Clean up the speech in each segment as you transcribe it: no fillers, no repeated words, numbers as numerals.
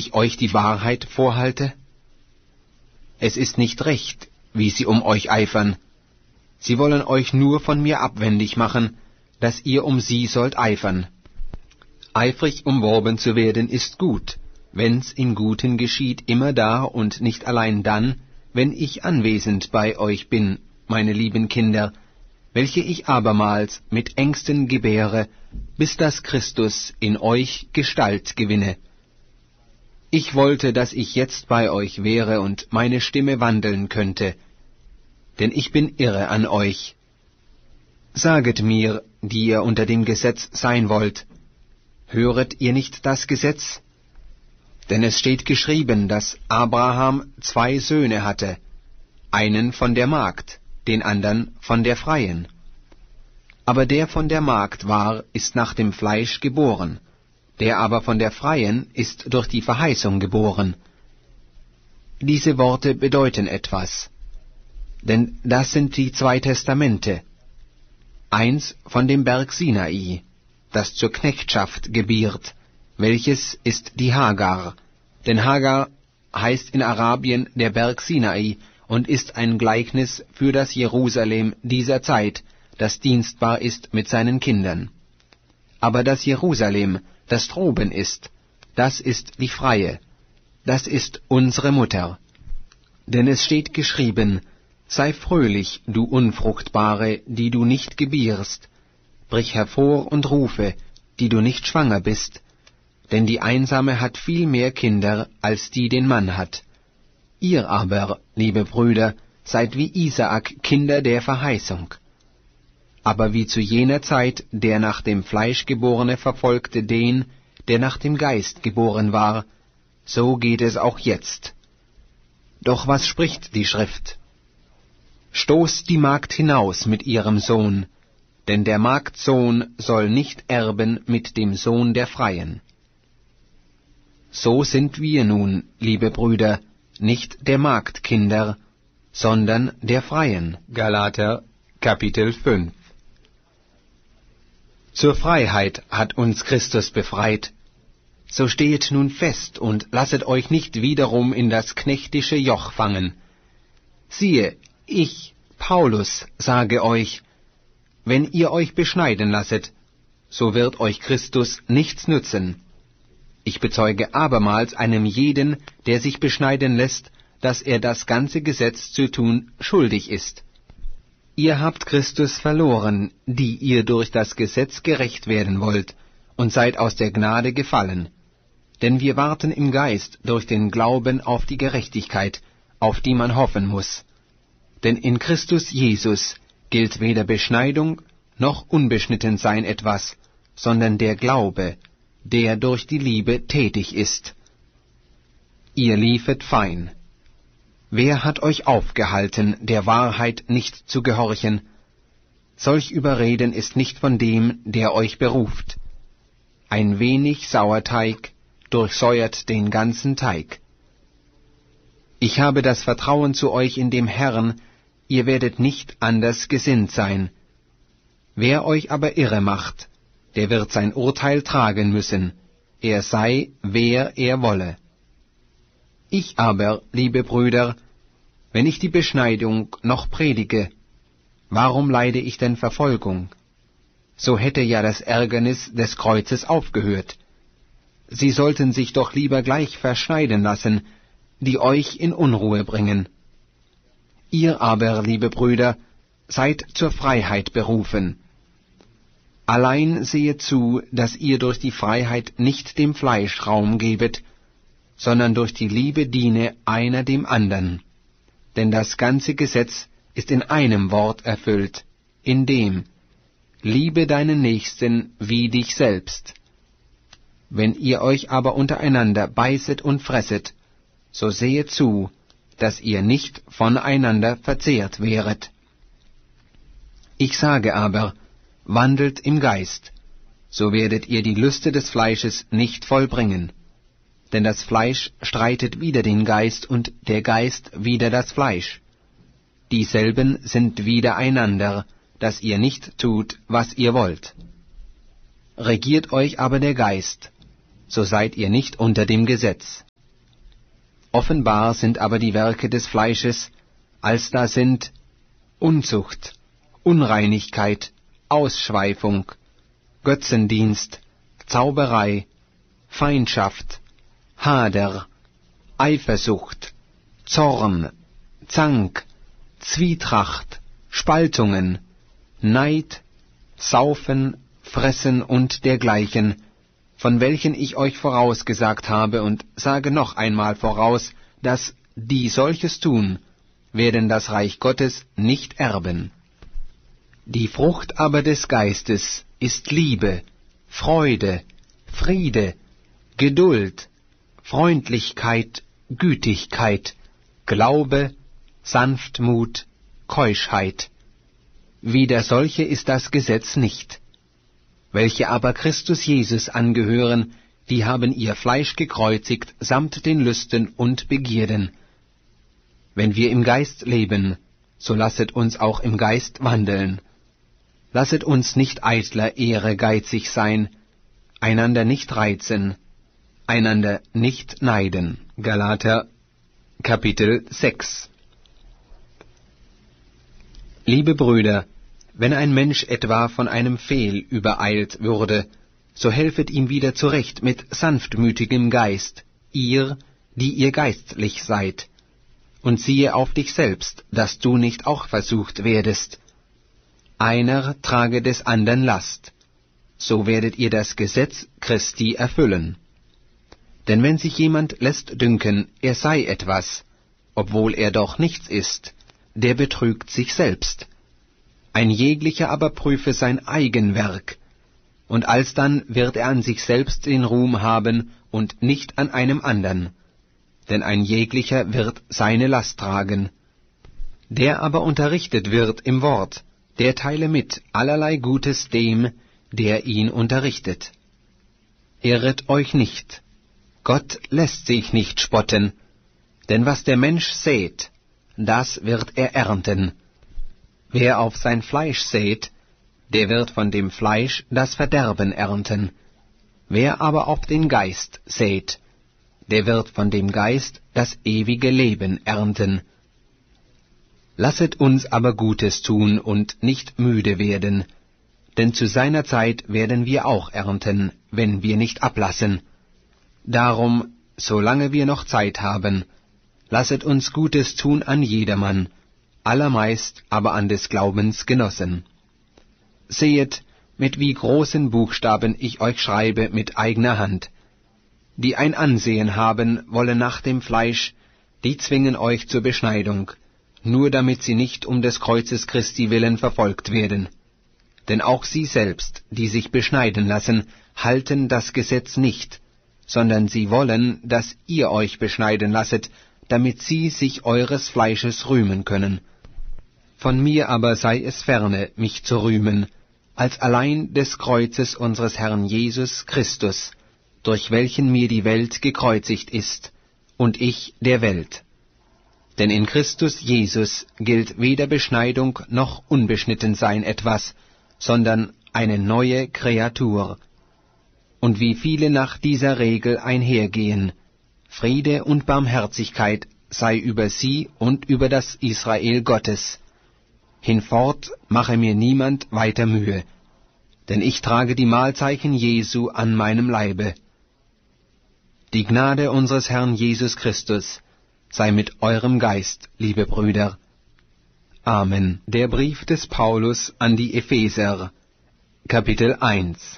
ich euch die Wahrheit vorhalte? Es ist nicht recht, wie sie um euch eifern. Sie wollen euch nur von mir abwendig machen, dass ihr um sie sollt eifern. Eifrig umworben zu werden ist gut, wenn's im Guten geschieht, immer da und nicht allein dann, wenn ich anwesend bei euch bin, meine lieben Kinder, welche ich abermals mit Ängsten gebäre, bis dass Christus in euch Gestalt gewinne. Ich wollte, dass ich jetzt bei euch wäre und meine Stimme wandeln könnte, denn ich bin irre an euch. Saget mir, die ihr unter dem Gesetz sein wollt, höret ihr nicht das Gesetz? Denn es steht geschrieben, dass Abraham 2 Söhne hatte, einen von der Magd, den andern von der Freien. Aber der von der Magd ist nach dem Fleisch geboren, der aber von der Freien ist durch die Verheißung geboren. Diese Worte bedeuten etwas, denn das sind die 2 Testamente. Eins von dem Berg Sinai, das zur Knechtschaft gebiert, welches ist die Hagar, denn Hagar heißt in Arabien der Berg Sinai und ist ein Gleichnis für das Jerusalem dieser Zeit, das dienstbar ist mit seinen Kindern. Aber das Jerusalem, das droben ist, das ist die Freie, das ist unsere Mutter. Denn es steht geschrieben, sei fröhlich, du Unfruchtbare, die du nicht gebierst, brich hervor und rufe, die du nicht schwanger bist, denn die Einsame hat viel mehr Kinder, als die den Mann hat. Ihr aber, liebe Brüder, seid wie Isaak Kinder der Verheißung. Aber wie zu jener Zeit der nach dem Fleisch Geborene verfolgte den, der nach dem Geist geboren war, so geht es auch jetzt. Doch was spricht die Schrift? Stoßt die Magd hinaus mit ihrem Sohn, denn der Magdsohn soll nicht erben mit dem Sohn der Freien. So sind wir nun, liebe Brüder, nicht der Magd Kinder, sondern der Freien. Galater, Kapitel 5. Zur Freiheit hat uns Christus befreit. So stehet nun fest und lasset euch nicht wiederum in das knechtische Joch fangen. Siehe, ich, Paulus, sage euch, wenn ihr euch beschneiden lasset, so wird euch Christus nichts nützen. Ich bezeuge abermals einem jeden, der sich beschneiden lässt, dass er das ganze Gesetz zu tun schuldig ist. Ihr habt Christus verloren, die ihr durch das Gesetz gerecht werden wollt, und seid aus der Gnade gefallen. Denn wir warten im Geist durch den Glauben auf die Gerechtigkeit, auf die man hoffen muss. Denn in Christus Jesus gilt weder Beschneidung noch Unbeschnittensein etwas, sondern der Glaube, der durch die Liebe tätig ist. Ihr liefet fein. Wer hat euch aufgehalten, der Wahrheit nicht zu gehorchen? Solch Überreden ist nicht von dem, der euch beruft. Ein wenig Sauerteig durchsäuert den ganzen Teig. Ich habe das Vertrauen zu euch in dem Herrn, ihr werdet nicht anders gesinnt sein. Wer euch aber irre macht, der wird sein Urteil tragen müssen, er sei, wer er wolle. Ich aber, liebe Brüder, wenn ich die Beschneidung noch predige, warum leide ich denn Verfolgung? So hätte ja das Ärgernis des Kreuzes aufgehört. Sie sollten sich doch lieber gleich verschneiden lassen, die euch in Unruhe bringen. Ihr aber, liebe Brüder, seid zur Freiheit berufen. Allein sehet zu, dass ihr durch die Freiheit nicht dem Fleisch Raum gebet, sondern durch die Liebe diene einer dem andern. Denn das ganze Gesetz ist in einem Wort erfüllt, in dem: Liebe deinen Nächsten wie dich selbst. Wenn ihr euch aber untereinander beißet und fresset, so sehet zu, dass ihr nicht voneinander verzehrt wäret. Ich sage aber, wandelt im Geist, so werdet ihr die Lüste des Fleisches nicht vollbringen. Denn das Fleisch streitet wider den Geist und der Geist wider das Fleisch. Dieselben sind widereinander, dass ihr nicht tut, was ihr wollt. Regiert euch aber der Geist, so seid ihr nicht unter dem Gesetz. Offenbar sind aber die Werke des Fleisches, als da sind Unzucht, Unreinigkeit, Ausschweifung, Götzendienst, Zauberei, Feindschaft, Hader, Eifersucht, Zorn, Zank, Zwietracht, Spaltungen, Neid, Saufen, Fressen und dergleichen, von welchen ich euch vorausgesagt habe und sage noch einmal voraus, dass die solches tun, werden das Reich Gottes nicht erben. Die Frucht aber des Geistes ist Liebe, Freude, Friede, Geduld, Freundlichkeit, Gütigkeit, Glaube, Sanftmut, Keuschheit. Wider solche ist das Gesetz nicht. Welche aber Christus Jesus angehören, die haben ihr Fleisch gekreuzigt samt den Lüsten und Begierden. Wenn wir im Geist leben, so lasset uns auch im Geist wandeln. Lasset uns nicht eitler Ehre geizig sein, einander nicht reizen, einander nicht neiden. Galater, Kapitel 6. Liebe Brüder, wenn ein Mensch etwa von einem Fehl übereilt würde, so helfet ihm wieder zurecht mit sanftmütigem Geist, ihr, die ihr geistlich seid. Und siehe auf dich selbst, dass du nicht auch versucht werdest. Einer trage des andern Last, so werdet ihr das Gesetz Christi erfüllen. Denn wenn sich jemand lässt dünken, er sei etwas, obwohl er doch nichts ist, der betrügt sich selbst. Ein jeglicher aber prüfe sein Eigenwerk, und alsdann wird er an sich selbst den Ruhm haben und nicht an einem andern. Denn ein jeglicher wird seine Last tragen. Der aber unterrichtet wird im Wort, der teile mit allerlei Gutes dem, der ihn unterrichtet. Irret euch nicht, Gott lässt sich nicht spotten, denn was der Mensch sät, das wird er ernten. Wer auf sein Fleisch sät, der wird von dem Fleisch das Verderben ernten. Wer aber auf den Geist sät, der wird von dem Geist das ewige Leben ernten. Lasset uns aber Gutes tun und nicht müde werden, denn zu seiner Zeit werden wir auch ernten, wenn wir nicht ablassen. Darum, solange wir noch Zeit haben, lasset uns Gutes tun an jedermann, allermeist aber an des Glaubens Genossen. Sehet, mit wie großen Buchstaben ich euch schreibe mit eigener Hand. Die ein Ansehen haben wollen nach dem Fleisch, die zwingen euch zur Beschneidung, nur damit sie nicht um des Kreuzes Christi willen verfolgt werden. Denn auch sie selbst, die sich beschneiden lassen, halten das Gesetz nicht, sondern sie wollen, dass ihr euch beschneiden lasset, damit sie sich eures Fleisches rühmen können. Von mir aber sei es ferne, mich zu rühmen, als allein des Kreuzes unseres Herrn Jesus Christus, durch welchen mir die Welt gekreuzigt ist, und ich der Welt. Denn in Christus Jesus gilt weder Beschneidung noch Unbeschnittensein etwas, sondern eine neue Kreatur. Und wie viele nach dieser Regel einhergehen, Friede und Barmherzigkeit sei über sie und über das Israel Gottes. Hinfort mache mir niemand weiter Mühe, denn ich trage die Mahlzeichen Jesu an meinem Leibe. Die Gnade unseres Herrn Jesus Christus sei mit eurem Geist, liebe Brüder. Amen. Der Brief des Paulus an die Epheser, Kapitel 1.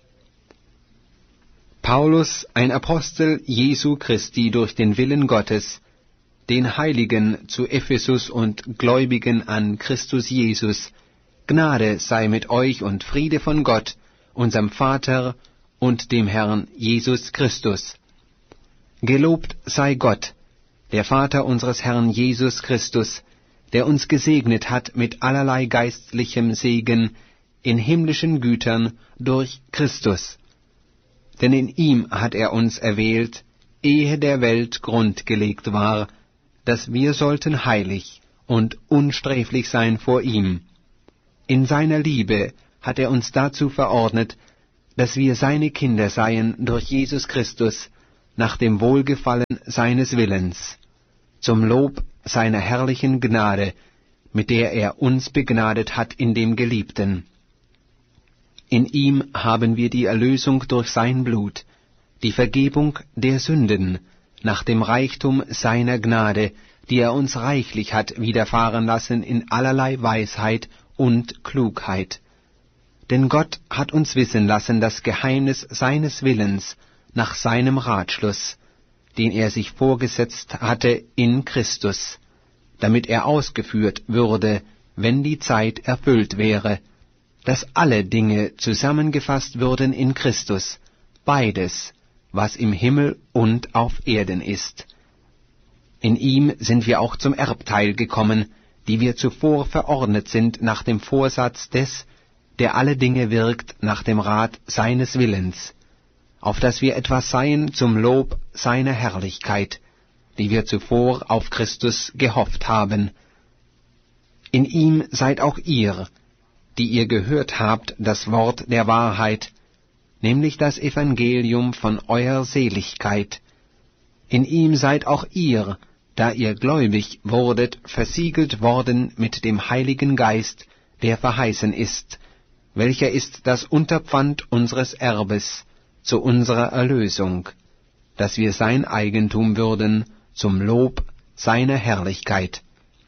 Paulus, ein Apostel Jesu Christi durch den Willen Gottes, den Heiligen zu Ephesus und Gläubigen an Christus Jesus, Gnade sei mit euch und Friede von Gott, unserem Vater und dem Herrn Jesus Christus. Gelobt sei Gott, der Vater unseres Herrn Jesus Christus, der uns gesegnet hat mit allerlei geistlichem Segen in himmlischen Gütern durch Christus. Denn in ihm hat er uns erwählt, ehe der Welt Grund gelegt war, dass wir sollten heilig und unsträflich sein vor ihm. In seiner Liebe hat er uns dazu verordnet, dass wir seine Kinder seien durch Jesus Christus, nach dem Wohlgefallen seines Willens, zum Lob seiner herrlichen Gnade, mit der er uns begnadet hat in dem Geliebten. In ihm haben wir die Erlösung durch sein Blut, die Vergebung der Sünden, nach dem Reichtum seiner Gnade, die er uns reichlich hat widerfahren lassen in allerlei Weisheit und Klugheit. Denn Gott hat uns wissen lassen das Geheimnis seines Willens nach seinem Ratschluss, den er sich vorgesetzt hatte in Christus, damit er ausgeführt würde, wenn die Zeit erfüllt wäre, dass alle Dinge zusammengefasst würden in Christus, beides, was im Himmel und auf Erden ist. In ihm sind wir auch zum Erbteil gekommen, die wir zuvor verordnet sind nach dem Vorsatz des, der alle Dinge wirkt nach dem Rat seines Willens, auf dass wir etwas seien zum Lob seiner Herrlichkeit, die wir zuvor auf Christus gehofft haben. In ihm seid auch ihr, die ihr gehört habt, das Wort der Wahrheit, nämlich das Evangelium von eurer Seligkeit. In ihm seid auch ihr, da ihr gläubig wurdet, versiegelt worden mit dem Heiligen Geist, der verheißen ist, welcher ist das Unterpfand unseres Erbes zu unserer Erlösung, dass wir sein Eigentum würden zum Lob seiner Herrlichkeit.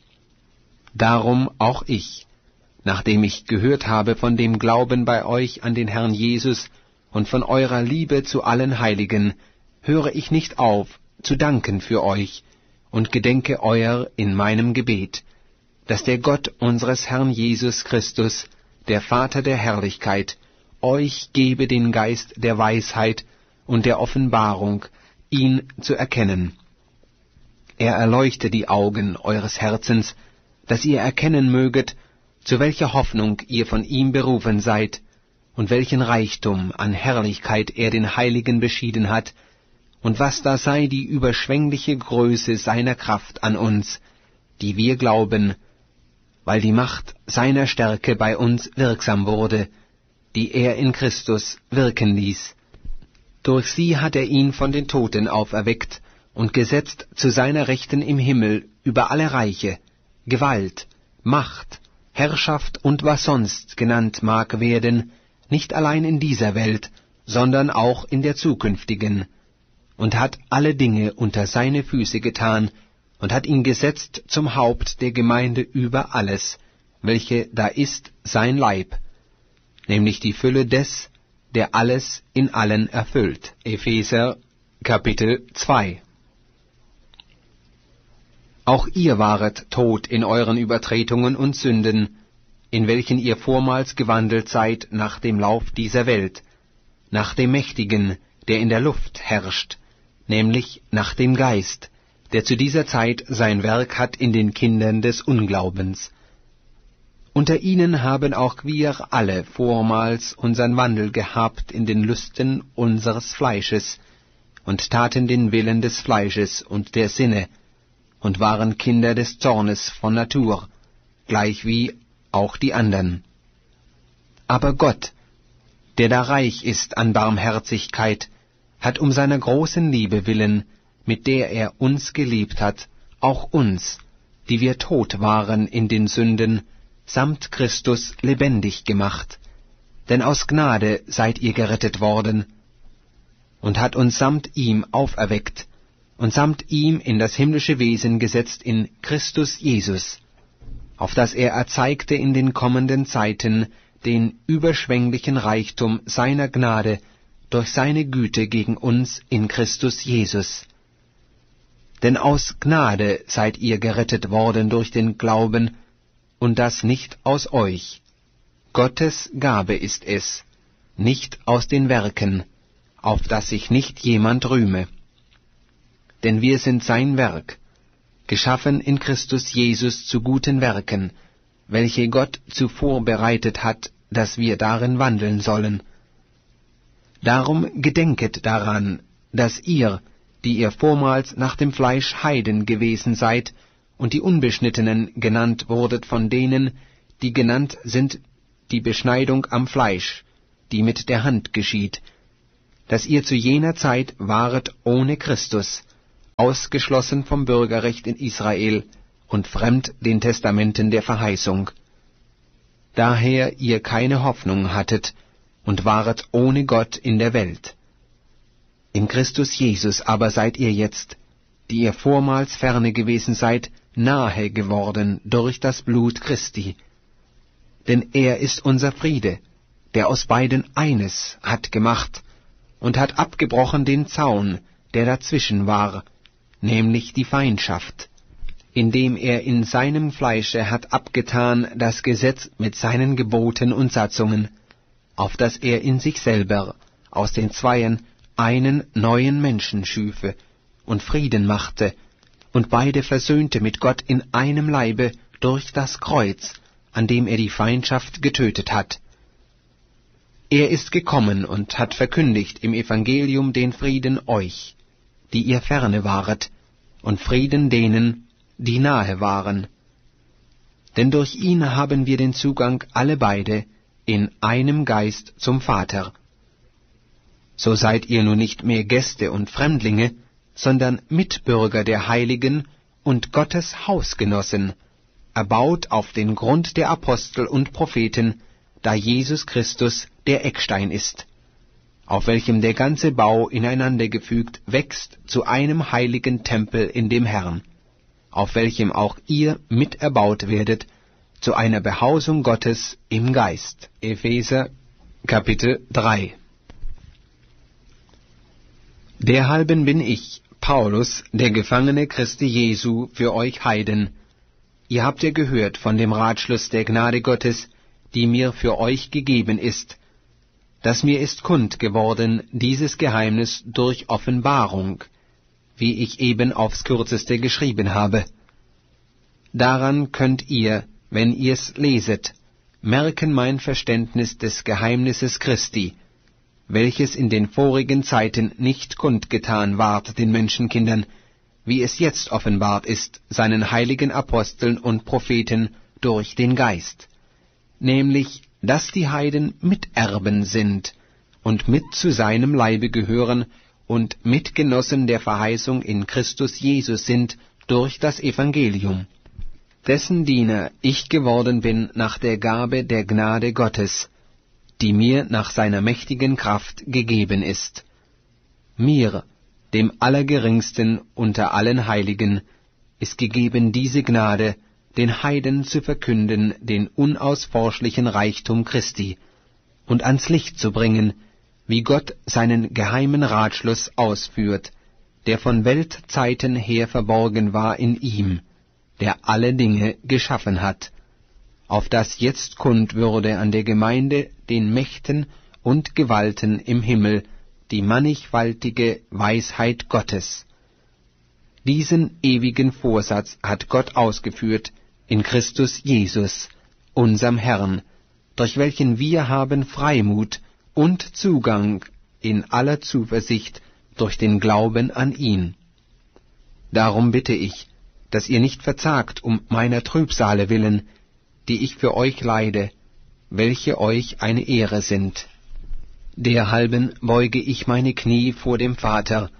Darum auch ich, nachdem ich gehört habe von dem Glauben bei euch an den Herrn Jesus und von eurer Liebe zu allen Heiligen, höre ich nicht auf, zu danken für euch und gedenke euer in meinem Gebet, dass der Gott unseres Herrn Jesus Christus, der Vater der Herrlichkeit, euch gebe den Geist der Weisheit und der Offenbarung, ihn zu erkennen. Er erleuchte die Augen eures Herzens, dass ihr erkennen möget, zu welcher Hoffnung ihr von ihm berufen seid, und welchen Reichtum an Herrlichkeit er den Heiligen beschieden hat, und was da sei die überschwängliche Größe seiner Kraft an uns, die wir glauben, weil die Macht seiner Stärke bei uns wirksam wurde, die er in Christus wirken ließ. Durch sie hat er ihn von den Toten auferweckt und gesetzt zu seiner Rechten im Himmel über alle Reiche, Gewalt, Macht, Herrschaft und was sonst genannt mag werden, nicht allein in dieser Welt, sondern auch in der zukünftigen, und hat alle Dinge unter seine Füße getan und hat ihn gesetzt zum Haupt der Gemeinde über alles, welche da ist sein Leib, nämlich die Fülle des, der alles in allen erfüllt. Epheser Kapitel 2. Auch ihr waret tot in euren Übertretungen und Sünden, in welchen ihr vormals gewandelt seid nach dem Lauf dieser Welt, nach dem Mächtigen, der in der Luft herrscht, nämlich nach dem Geist, der zu dieser Zeit sein Werk hat in den Kindern des Unglaubens. Unter ihnen haben auch wir alle vormals unseren Wandel gehabt in den Lüsten unseres Fleisches und taten den Willen des Fleisches und der Sinne und waren Kinder des Zornes von Natur, gleichwie auch die andern. Aber Gott, der da reich ist an Barmherzigkeit, hat um seiner großen Liebe willen, mit der er uns geliebt hat, auch uns, die wir tot waren in den Sünden, samt Christus lebendig gemacht. Denn aus Gnade seid ihr gerettet worden, und hat uns samt ihm auferweckt, und samt ihm in das himmlische Wesen gesetzt in Christus Jesus, auf dass er erzeigte in den kommenden Zeiten den überschwänglichen Reichtum seiner Gnade durch seine Güte gegen uns in Christus Jesus. Denn aus Gnade seid ihr gerettet worden durch den Glauben, und das nicht aus euch. Gottes Gabe ist es, nicht aus den Werken, auf dass sich nicht jemand rühme. Denn wir sind sein Werk, geschaffen in Christus Jesus zu guten Werken, welche Gott zuvor bereitet hat, dass wir darin wandeln sollen. Darum gedenket daran, dass ihr, die ihr vormals nach dem Fleisch Heiden gewesen seid, und die Unbeschnittenen genannt wurdet von denen, die genannt sind die Beschneidung am Fleisch, die mit der Hand geschieht, dass ihr zu jener Zeit waret ohne Christus, ausgeschlossen vom Bürgerrecht in Israel und fremd den Testamenten der Verheißung. Daher ihr keine Hoffnung hattet und waret ohne Gott in der Welt. In Christus Jesus aber seid ihr jetzt, die ihr vormals ferne gewesen seid, nahe geworden durch das Blut Christi. Denn er ist unser Friede, der aus beiden eines hat gemacht und hat abgebrochen den Zaun, der dazwischen war, nämlich die Feindschaft, indem er in seinem Fleische hat abgetan das Gesetz mit seinen Geboten und Satzungen, auf dass er in sich selber aus den Zweien einen neuen Menschen schüfe und Frieden machte und beide versöhnte mit Gott in einem Leibe durch das Kreuz, an dem er die Feindschaft getötet hat. Er ist gekommen und hat verkündigt im Evangelium den Frieden euch, die ihr ferne waret, und Frieden denen, die nahe waren. Denn durch ihn haben wir den Zugang alle beide in einem Geist zum Vater. So seid ihr nun nicht mehr Gäste und Fremdlinge, sondern Mitbürger der Heiligen und Gottes Hausgenossen, erbaut auf den Grund der Apostel und Propheten, da Jesus Christus der Eckstein ist, auf welchem der ganze Bau ineinandergefügt wächst zu einem heiligen Tempel in dem Herrn, auf welchem auch ihr miterbaut werdet, zu einer Behausung Gottes im Geist. Epheser, Kapitel 3. Derhalben bin ich, Paulus, der Gefangene Christi Jesu, für euch Heiden. Ihr habt ja gehört von dem Ratschluss der Gnade Gottes, die mir für euch gegeben ist, dass mir ist kund geworden dieses Geheimnis durch Offenbarung, wie ich eben aufs Kürzeste geschrieben habe. Daran könnt ihr, wenn ihr's leset, merken mein Verständnis des Geheimnisses Christi, welches in den vorigen Zeiten nicht kundgetan ward den Menschenkindern, wie es jetzt offenbart ist, seinen heiligen Aposteln und Propheten durch den Geist, nämlich, dass die Heiden Miterben sind und mit zu seinem Leibe gehören und Mitgenossen der Verheißung in Christus Jesus sind durch das Evangelium, dessen Diener ich geworden bin nach der Gabe der Gnade Gottes, die mir nach seiner mächtigen Kraft gegeben ist. Mir, dem Allergeringsten unter allen Heiligen, ist gegeben diese Gnade, den Heiden zu verkünden den unausforschlichen Reichtum Christi und ans Licht zu bringen, wie Gott seinen geheimen Ratschluss ausführt, der von Weltzeiten her verborgen war in ihm, der alle Dinge geschaffen hat, auf das jetzt kund würde an der Gemeinde, den Mächten und Gewalten im Himmel, die mannigfaltige Weisheit Gottes. Diesen ewigen Vorsatz hat Gott ausgeführt in Christus Jesus, unserm Herrn, durch welchen wir haben Freimut und Zugang in aller Zuversicht durch den Glauben an ihn. Darum bitte ich, dass ihr nicht verzagt um meiner Trübsale willen, die ich für euch leide, welche euch eine Ehre sind. Derhalben beuge ich meine Knie vor dem Vater,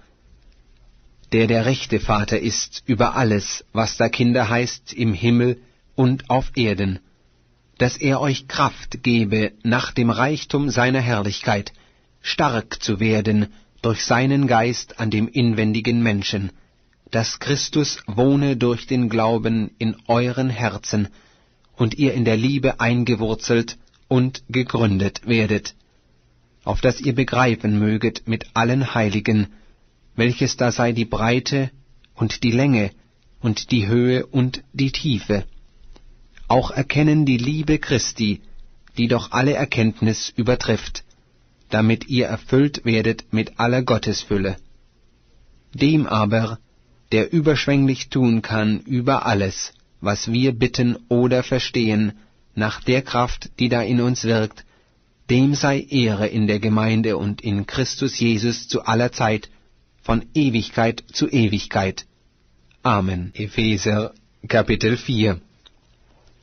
der rechte Vater ist über alles, was da Kinder heißt im Himmel und auf Erden, dass er euch Kraft gebe, nach dem Reichtum seiner Herrlichkeit stark zu werden durch seinen Geist an dem inwendigen Menschen, dass Christus wohne durch den Glauben in euren Herzen und ihr in der Liebe eingewurzelt und gegründet werdet, auf dass ihr begreifen möget mit allen Heiligen, welches da sei die Breite und die Länge und die Höhe und die Tiefe, auch erkennen die Liebe Christi, die doch alle Erkenntnis übertrifft, damit ihr erfüllt werdet mit aller Gottesfülle. Dem aber, der überschwänglich tun kann über alles, was wir bitten oder verstehen, nach der Kraft, die da in uns wirkt, dem sei Ehre in der Gemeinde und in Christus Jesus zu aller Zeit, von Ewigkeit zu Ewigkeit. Amen. Epheser, Kapitel 4.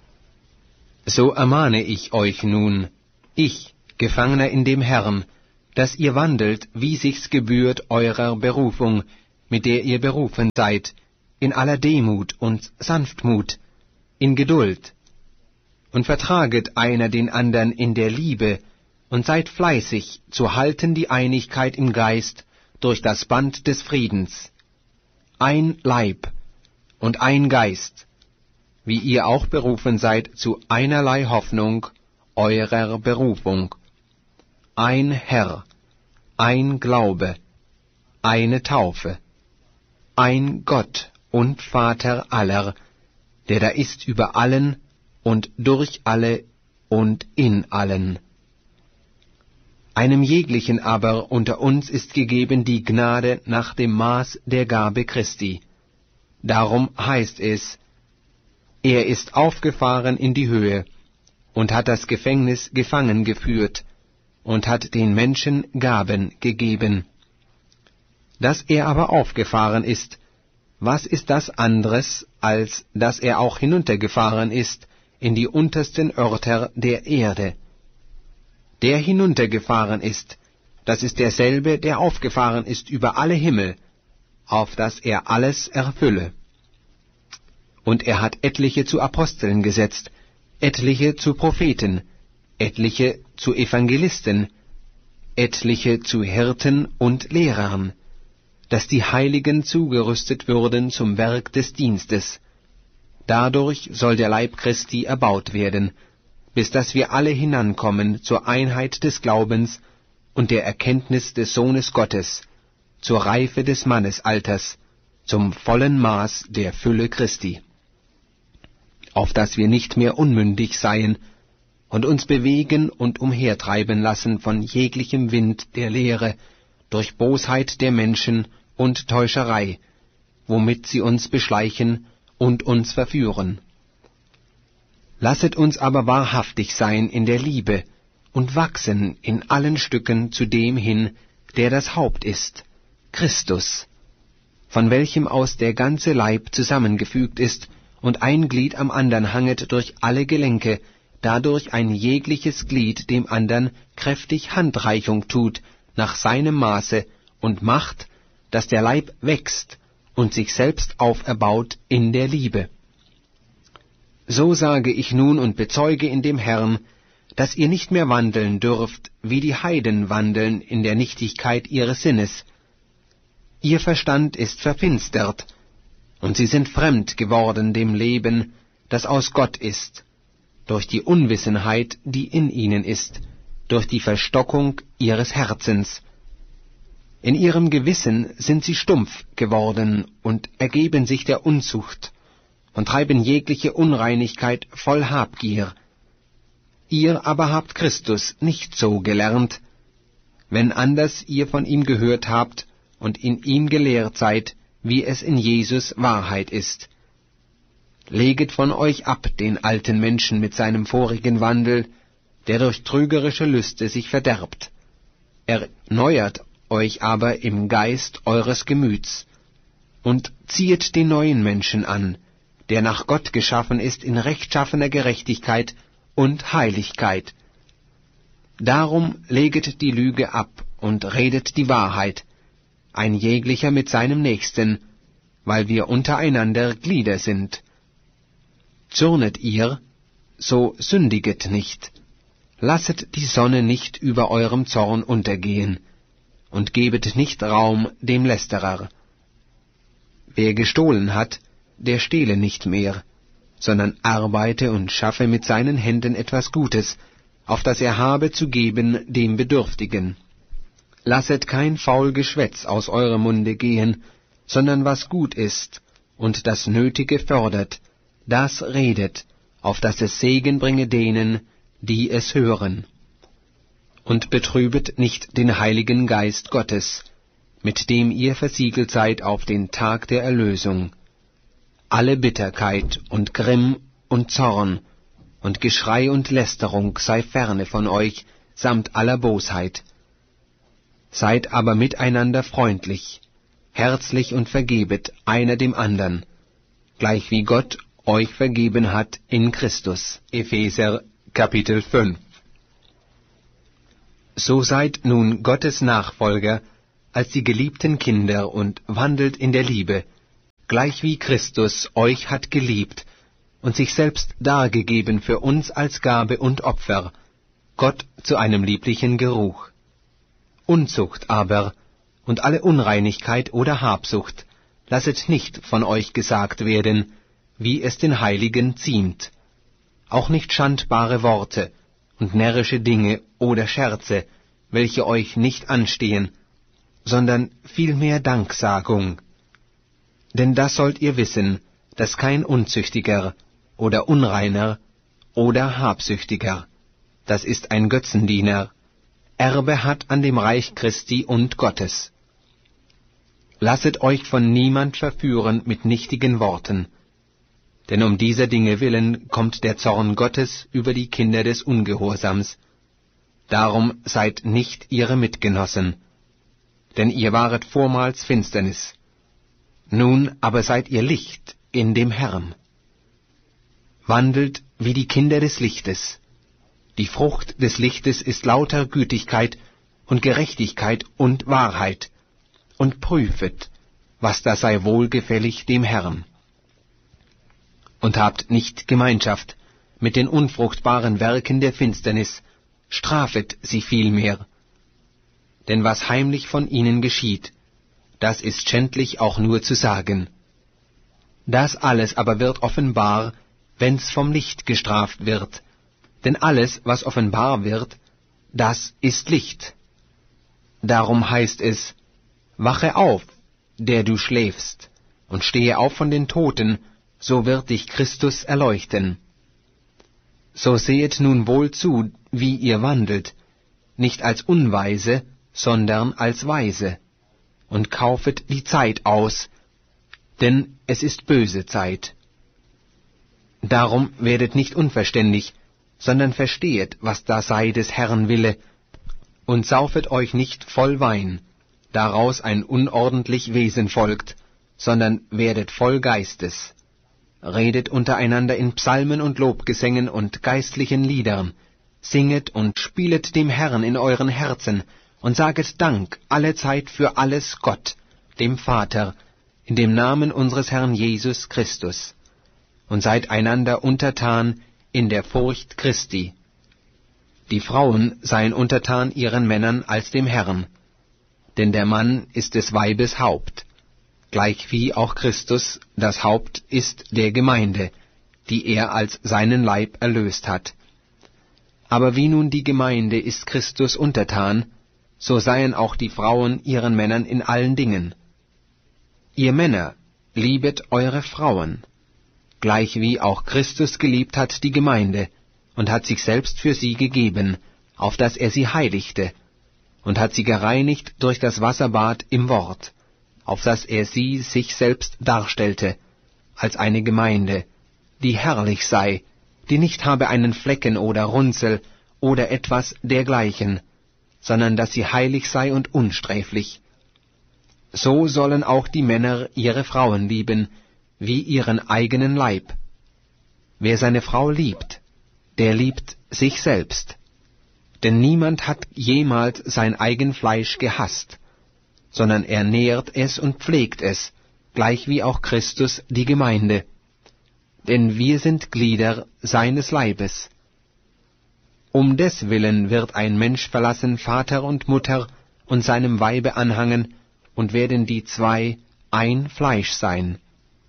So ermahne ich euch nun, ich, Gefangener in dem Herrn, dass ihr wandelt, wie sich's gebührt eurer Berufung, mit der ihr berufen seid, in aller Demut und Sanftmut, in Geduld, und vertraget einer den andern in der Liebe, und seid fleißig zu halten die Einigkeit im Geist durch das Band des Friedens. Ein Leib und ein Geist, wie ihr auch berufen seid zu einerlei Hoffnung eurer Berufung. Ein Herr, ein Glaube, eine Taufe, ein Gott und Vater aller, der da ist über allen und durch alle und in allen. Einem jeglichen aber unter uns ist gegeben die Gnade nach dem Maß der Gabe Christi. Darum heißt es, er ist aufgefahren in die Höhe und hat das Gefängnis gefangen geführt und hat den Menschen Gaben gegeben. Dass er aber aufgefahren ist, was ist das anderes, als dass er auch hinuntergefahren ist in die untersten Örter der Erde? Der hinuntergefahren ist, das ist derselbe, der aufgefahren ist über alle Himmel, auf dass er alles erfülle. Und er hat etliche zu Aposteln gesetzt, etliche zu Propheten, etliche zu Evangelisten, etliche zu Hirten und Lehrern, dass die Heiligen zugerüstet würden zum Werk des Dienstes. Dadurch soll der Leib Christi erbaut werden, bis dass wir alle hinankommen zur Einheit des Glaubens und der Erkenntnis des Sohnes Gottes, zur Reife des Mannesalters, zum vollen Maß der Fülle Christi. Auf dass wir nicht mehr unmündig seien und uns bewegen und umhertreiben lassen von jeglichem Wind der Lehre, durch Bosheit der Menschen und Täuscherei, womit sie uns beschleichen und uns verführen. Lasset uns aber wahrhaftig sein in der Liebe und wachsen in allen Stücken zu dem hin, der das Haupt ist, Christus, von welchem aus der ganze Leib zusammengefügt ist und ein Glied am andern hanget durch alle Gelenke, dadurch ein jegliches Glied dem andern kräftig Handreichung tut, nach seinem Maße, und macht, dass der Leib wächst und sich selbst auferbaut in der Liebe. So sage ich nun und bezeuge in dem Herrn, dass ihr nicht mehr wandeln dürft, wie die Heiden wandeln in der Nichtigkeit ihres Sinnes. Ihr Verstand ist verfinstert, und sie sind fremd geworden dem Leben, das aus Gott ist, durch die Unwissenheit, die in ihnen ist, durch die Verstockung ihres Herzens. In ihrem Gewissen sind sie stumpf geworden und ergeben sich der Unzucht und treiben jegliche Unreinigkeit voll Habgier. Ihr aber habt Christus nicht so gelernt, wenn anders ihr von ihm gehört habt und in ihm gelehrt seid, wie es in Jesus Wahrheit ist. Leget von euch ab den alten Menschen mit seinem vorigen Wandel, der durch trügerische Lüste sich verderbt. Erneuert euch aber im Geist eures Gemüts, und ziehet den neuen Menschen an, der nach Gott geschaffen ist in rechtschaffener Gerechtigkeit und Heiligkeit. Darum leget die Lüge ab und redet die Wahrheit, ein jeglicher mit seinem Nächsten, weil wir untereinander Glieder sind. Zürnet ihr, so sündiget nicht. Lasset die Sonne nicht über eurem Zorn untergehen, und gebet nicht Raum dem Lästerer. Wer gestohlen hat, der stehle nicht mehr, sondern arbeite und schaffe mit seinen Händen etwas Gutes, auf das er habe zu geben dem Bedürftigen. Lasset kein faul Geschwätz aus eurem Munde gehen, sondern was gut ist und das Nötige fördert, das redet, auf dass es Segen bringe denen, die es hören. Und betrübet nicht den Heiligen Geist Gottes, mit dem ihr versiegelt seid auf den Tag der Erlösung. Alle Bitterkeit und Grimm und Zorn und Geschrei und Lästerung sei ferne von euch, samt aller Bosheit. Seid aber miteinander freundlich, herzlich und vergebet einer dem andern, gleich wie Gott euch vergeben hat in Christus. Epheser Kapitel 5. So seid nun Gottes Nachfolger als die geliebten Kinder und wandelt in der Liebe, gleich wie Christus euch hat geliebt und sich selbst dargegeben für uns als Gabe und Opfer, Gott zu einem lieblichen Geruch. Unzucht aber und alle Unreinigkeit oder Habsucht lasset nicht von euch gesagt werden, wie es den Heiligen ziemt, auch nicht schandbare Worte und närrische Dinge oder Scherze, welche euch nicht anstehen, sondern vielmehr Danksagung. Denn das sollt ihr wissen, dass kein Unzüchtiger oder Unreiner oder Habsüchtiger, das ist ein Götzendiener, Erbe hat an dem Reich Christi und Gottes. Lasset euch von niemand verführen mit nichtigen Worten, denn um dieser Dinge willen kommt der Zorn Gottes über die Kinder des Ungehorsams. Darum seid nicht ihre Mitgenossen, denn ihr waret vormals Finsternis. Nun aber seid ihr Licht in dem Herrn. Wandelt wie die Kinder des Lichtes. Die Frucht des Lichtes ist lauter Gütigkeit und Gerechtigkeit und Wahrheit, und prüfet, was da sei wohlgefällig dem Herrn. Und habt nicht Gemeinschaft mit den unfruchtbaren Werken der Finsternis, strafet sie vielmehr. Denn was heimlich von ihnen geschieht, das ist schändlich auch nur zu sagen. Das alles aber wird offenbar, wenn's vom Licht gestraft wird, denn alles, was offenbar wird, das ist Licht. Darum heißt es, wache auf, der du schläfst, und stehe auf von den Toten, so wird dich Christus erleuchten. So sehet nun wohl zu, wie ihr wandelt, nicht als Unweise, sondern als Weise, und kaufet die Zeit aus, denn es ist böse Zeit. Darum werdet nicht unverständig, sondern verstehet, was da sei des Herrn Wille, und saufet euch nicht voll Wein, daraus ein unordentlich Wesen folgt, sondern werdet voll Geistes. Redet untereinander in Psalmen und Lobgesängen und geistlichen Liedern, singet und spielet dem Herrn in euren Herzen, und saget Dank allezeit für alles Gott, dem Vater, in dem Namen unseres Herrn Jesus Christus. Und seid einander untertan in der Furcht Christi. Die Frauen seien untertan ihren Männern als dem Herrn, denn der Mann ist des Weibes Haupt, gleichwie auch Christus das Haupt ist der Gemeinde, die er als seinen Leib erlöst hat. Aber wie nun die Gemeinde ist Christus untertan, so seien auch die Frauen ihren Männern in allen Dingen. Ihr Männer, liebet eure Frauen, gleichwie auch Christus geliebt hat die Gemeinde, und hat sich selbst für sie gegeben, auf dass er sie heiligte, und hat sie gereinigt durch das Wasserbad im Wort, auf dass er sie sich selbst darstellte, als eine Gemeinde, die herrlich sei, die nicht habe einen Flecken oder Runzel oder etwas dergleichen, sondern dass sie heilig sei und unsträflich. So sollen auch die Männer ihre Frauen lieben, wie ihren eigenen Leib. Wer seine Frau liebt, der liebt sich selbst. Denn niemand hat jemals sein eigen Fleisch gehasst, sondern er nährt es und pflegt es, gleich wie auch Christus die Gemeinde. Denn wir sind Glieder seines Leibes. Um deswillen wird ein Mensch verlassen Vater und Mutter und seinem Weibe anhangen, und werden die zwei ein Fleisch sein.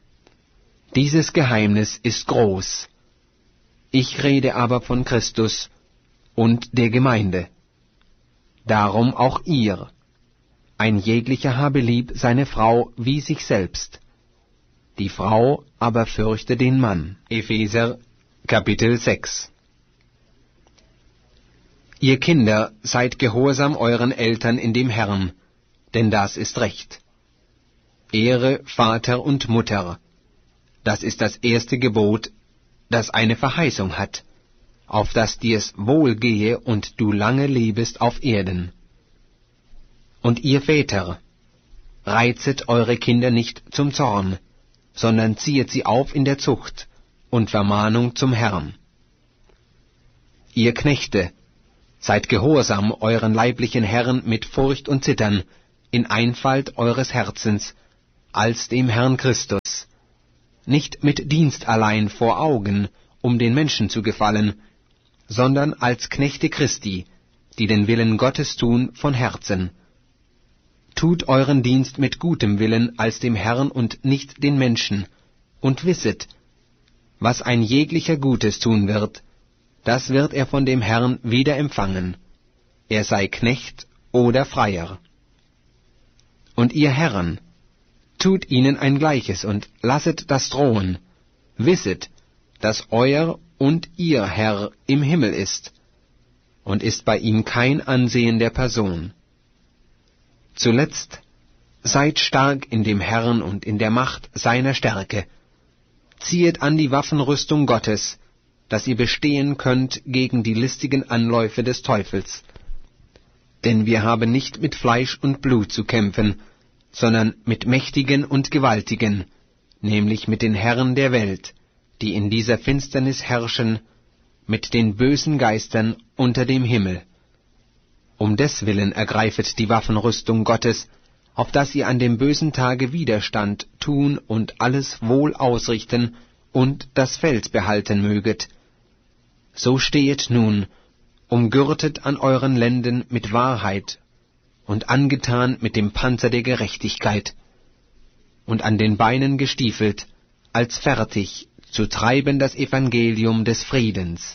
Dieses Geheimnis ist groß. Ich rede aber von Christus und der Gemeinde. Darum auch ihr. Ein jeglicher habe lieb seine Frau wie sich selbst. Die Frau aber fürchte den Mann. Epheser, Kapitel 6. Ihr Kinder, seid gehorsam euren Eltern in dem Herrn, denn das ist Recht. Ehre Vater und Mutter, das ist das erste Gebot, das eine Verheißung hat, auf dass dir's wohl gehe und du lange lebest auf Erden. Und ihr Väter, reizet eure Kinder nicht zum Zorn, sondern ziehet sie auf in der Zucht und Vermahnung zum Herrn. Ihr Knechte, Seid gehorsam euren leiblichen Herren mit Furcht und Zittern, in Einfalt eures Herzens, als dem Herrn Christus, nicht mit Dienst allein vor Augen, um den Menschen zu gefallen, sondern als Knechte Christi, die den Willen Gottes tun von Herzen. Tut euren Dienst mit gutem Willen als dem Herrn und nicht den Menschen, und wisset, was ein jeglicher Gutes tun wird, das wird er von dem Herrn wieder empfangen, er sei Knecht oder Freier. Und ihr Herren, tut ihnen ein Gleiches und lasset das drohen, wisset, dass euer und ihr Herr im Himmel ist, und ist bei ihm kein Ansehen der Person. Zuletzt, seid stark in dem Herrn und in der Macht seiner Stärke, ziehet an die Waffenrüstung Gottes, dass ihr bestehen könnt gegen die listigen Anläufe des Teufels. Denn wir haben nicht mit Fleisch und Blut zu kämpfen, sondern mit Mächtigen und Gewaltigen, nämlich mit den Herren der Welt, die in dieser Finsternis herrschen, mit den bösen Geistern unter dem Himmel. Um deswillen ergreifet die Waffenrüstung Gottes, auf dass ihr an dem bösen Tage Widerstand tun und alles wohl ausrichten und das Feld behalten möget. So stehet nun, umgürtet an euren Lenden mit Wahrheit und angetan mit dem Panzer der Gerechtigkeit, und an den Beinen gestiefelt, als fertig zu treiben das Evangelium des Friedens.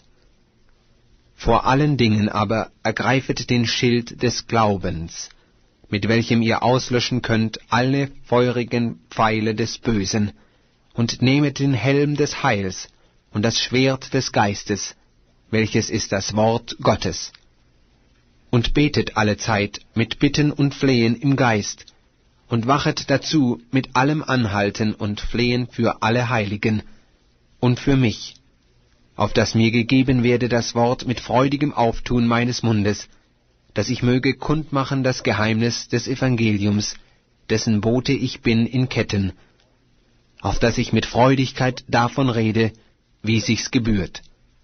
Vor allen Dingen aber ergreifet den Schild des Glaubens, mit welchem ihr auslöschen könnt alle feurigen Pfeile des Bösen, und nehmet den Helm des Heils und das Schwert des Geistes, welches ist das Wort Gottes. Und betet allezeit mit Bitten und Flehen im Geist, und wachet dazu mit allem Anhalten und Flehen für alle Heiligen und für mich, auf dass mir gegeben werde das Wort mit freudigem Auftun meines Mundes, dass ich möge kundmachen das Geheimnis des Evangeliums, dessen Bote ich bin in Ketten, auf dass ich mit Freudigkeit davon rede, wie sich's gebührt.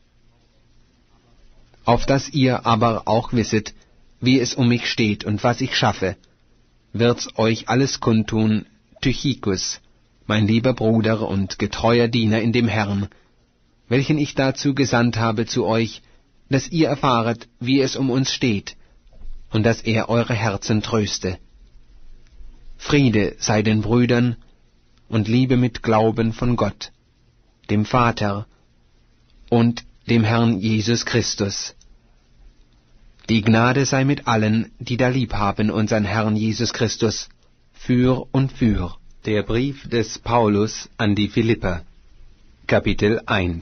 Auf dass ihr aber auch wisset, wie es um mich steht und was ich schaffe, wird's euch alles kundtun, Tychikus, mein lieber Bruder und getreuer Diener in dem Herrn, welchen ich dazu gesandt habe zu euch, dass ihr erfahret, wie es um uns steht, und dass er eure Herzen tröste. Friede sei den Brüdern und Liebe mit Glauben von Gott, dem Vater und dem Herrn Jesus Christus. Die Gnade sei mit allen, die da lieb haben unseren Herrn Jesus Christus, für und für. Der Brief des Paulus an die Philipper, Kapitel 1.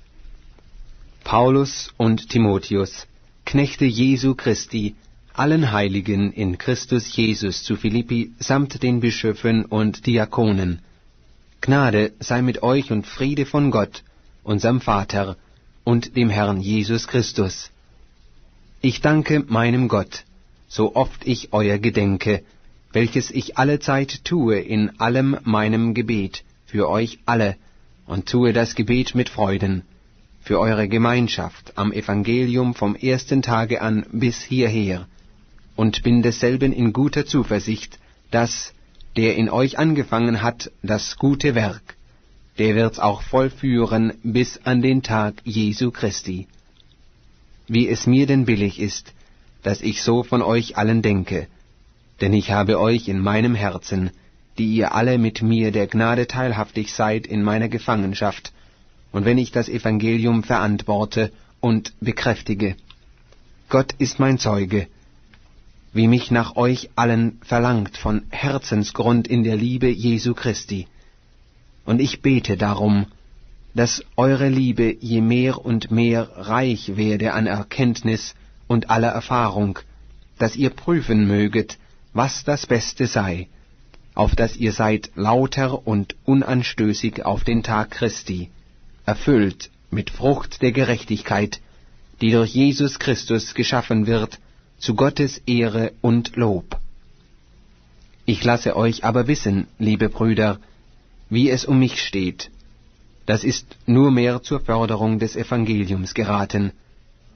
Paulus und Timotheus, Knechte Jesu Christi, allen Heiligen in Christus Jesus zu Philippi samt den Bischöfen und Diakonen. Gnade sei mit euch und Friede von Gott, unserem Vater, und dem Herrn Jesus Christus. Ich danke meinem Gott, so oft ich euer gedenke, welches ich allezeit tue in allem meinem Gebet, für euch alle, und tue das Gebet mit Freuden, für eure Gemeinschaft am Evangelium vom ersten Tage an bis hierher, und bin desselben in guter Zuversicht, dass, der in euch angefangen hat, das gute Werk, der wird's auch vollführen bis an den Tag Jesu Christi. Wie es mir denn billig ist, dass ich so von euch allen denke, denn ich habe euch in meinem Herzen, die ihr alle mit mir der Gnade teilhaftig seid in meiner Gefangenschaft, und wenn ich das Evangelium verantworte und bekräftige. Gott ist mein Zeuge, wie mich nach euch allen verlangt von Herzensgrund in der Liebe Jesu Christi. Und ich bete darum, dass eure Liebe je mehr und mehr reich werde an Erkenntnis und aller Erfahrung, dass ihr prüfen möget, was das Beste sei, auf dass ihr seid lauter und unanstößig auf den Tag Christi, erfüllt mit Frucht der Gerechtigkeit, die durch Jesus Christus geschaffen wird, zu Gottes Ehre und Lob. Ich lasse euch aber wissen, liebe Brüder, wie es um mich steht. Das ist nur mehr zur Förderung des Evangeliums geraten.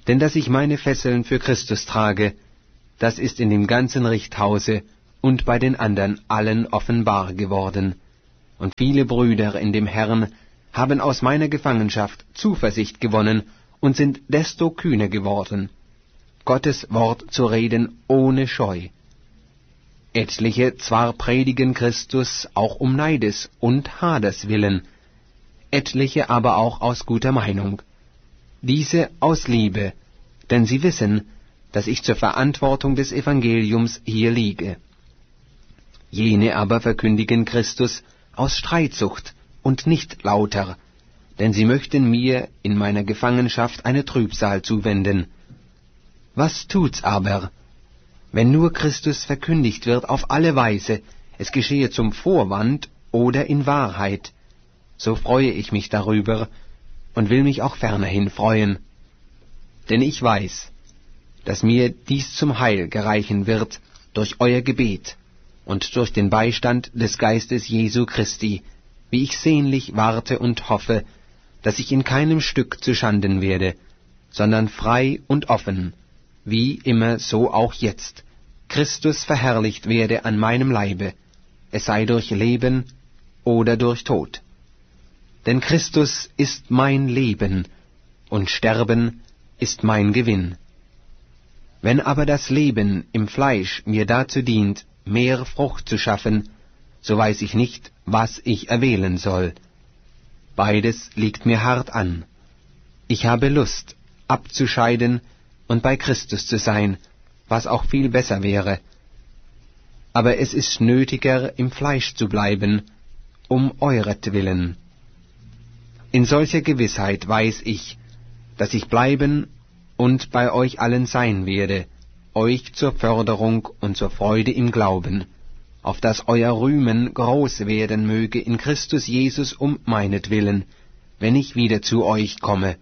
Denn dass ich meine Fesseln für Christus trage, das ist in dem ganzen Richthause und bei den anderen allen offenbar geworden. Und viele Brüder in dem Herrn haben aus meiner Gefangenschaft Zuversicht gewonnen und sind desto kühner geworden, Gottes Wort zu reden ohne Scheu. Etliche zwar predigen Christus auch um Neides und Haders willen, etliche aber auch aus guter Meinung. Diese aus Liebe, denn sie wissen, dass ich zur Verantwortung des Evangeliums hier liege. Jene aber verkündigen Christus aus Streitsucht und nicht lauter, denn sie möchten mir in meiner Gefangenschaft eine Trübsal zuwenden. Was tut's aber? Wenn nur Christus verkündigt wird auf alle Weise, es geschehe zum Vorwand oder in Wahrheit, so freue ich mich darüber und will mich auch fernerhin freuen. Denn ich weiß, dass mir dies zum Heil gereichen wird durch euer Gebet und durch den Beistand des Geistes Jesu Christi, wie ich sehnlich warte und hoffe, dass ich in keinem Stück zuschanden werde, sondern frei und offen, wie immer so auch jetzt, Christus verherrlicht werde an meinem Leibe, es sei durch Leben oder durch Tod. Denn Christus ist mein Leben, und Sterben ist mein Gewinn. Wenn aber das Leben im Fleisch mir dazu dient, mehr Frucht zu schaffen, so weiß ich nicht, was ich erwählen soll. Beides liegt mir hart an. Ich habe Lust, abzuscheiden und bei Christus zu sein, was auch viel besser wäre. Aber es ist nötiger, im Fleisch zu bleiben, um euretwillen. In solcher Gewissheit weiß ich, dass ich bleiben und bei euch allen sein werde, euch zur Förderung und zur Freude im Glauben, auf dass euer Rühmen groß werden möge in Christus Jesus um meinetwillen, wenn ich wieder zu euch komme.